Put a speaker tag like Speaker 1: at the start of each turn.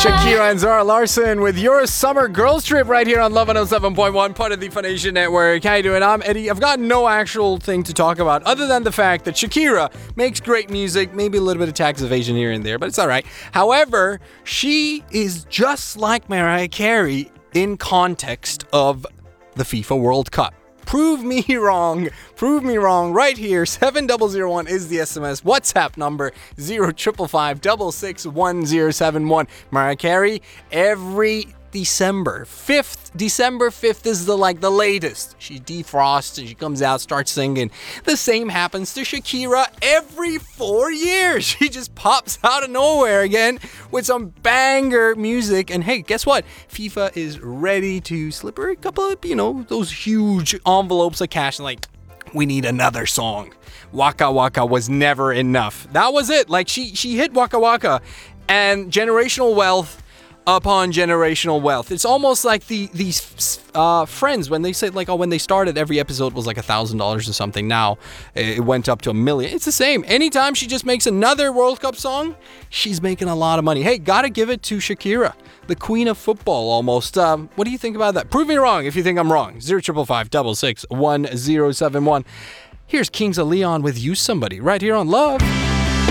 Speaker 1: Shakira and Zara Larsson with your summer girls trip right here on Love 107.1, part of the Funation Network. How you doing? I'm Eddie. I've got no actual thing to talk about other than the fact that Shakira makes great music, maybe a little bit of tax evasion here and there, but it's all right. However, she is just like Mariah Carey in context of the FIFA World Cup. Prove me wrong. Prove me wrong right here. 7001 is the SMS. WhatsApp number 0555661071. Mariah Carey, every December 5th is the latest. She defrosts and she comes out, starts singing. The same happens to Shakira every 4 years. She just pops out of nowhere again with some banger music. And hey, guess what? FIFA is ready to slip her a couple of, those huge envelopes of cash and we need another song. Waka Waka was never enough. That was it. She hit Waka Waka and generational wealth upon generational wealth. It's almost like these friends when they say when they started, every episode was $1,000 or something. Now it went up to $1 million. It's the same. Anytime she just makes another World Cup song, she's making a lot of money. Hey, gotta give it to Shakira, the queen of football almost. What do you think about that? Prove me wrong if you think I'm wrong. 0555661071. Here's Kings of Leon with You Somebody right here on Love